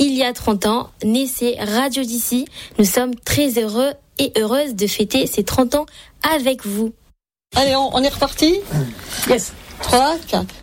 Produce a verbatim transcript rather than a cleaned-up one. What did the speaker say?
il y a trente ans, naissait Radio d'ici. Nous sommes très heureux et heureuses de fêter ces trente ans avec vous. Allez, on, on est reparti ? Yes. trois, quatre.